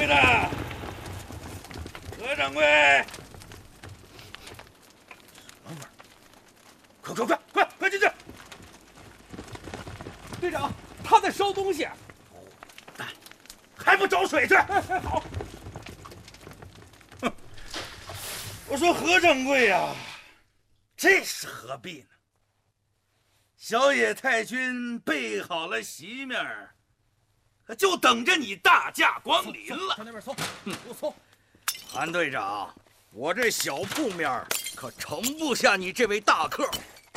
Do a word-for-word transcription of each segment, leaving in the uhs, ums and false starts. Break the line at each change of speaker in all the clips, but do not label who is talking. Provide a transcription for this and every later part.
的，何掌柜。 快快快快快进去！
队长，他在烧东西。
蛋，还不找水去？
好。
哼！我说何掌柜呀，这是何必呢？小野太君备好了席面，就等着你大驾光临了。
向那边搜，给我搜。
韩队长，我这小铺面可盛不下你这位大客。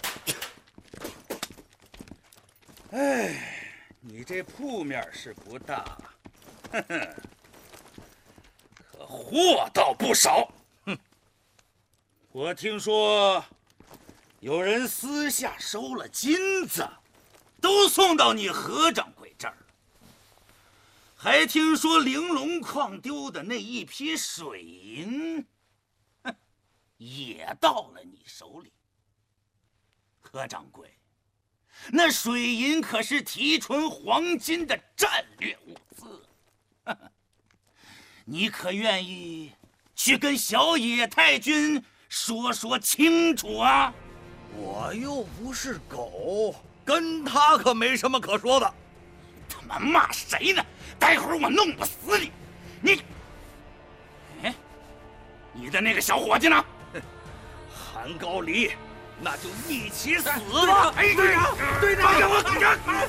哎，你这铺面是不大，呵呵，可货倒不少。哼，我听说有人私下收了金子，都送到你何掌柜这儿了。还听说玲珑矿丢的那一批水银，哼，也到了你手里。何掌柜。 那水银可是提纯黄金的战略物资，你可愿意去跟小野太君说说清楚啊？
我又不是狗，跟他可没什么可说的。
他妈骂谁呢？待会儿我弄不死你！你，哎，你的那个小伙计呢？
韩高离。 那就一起死
吧！哎，队长，队长，
放开我！放开！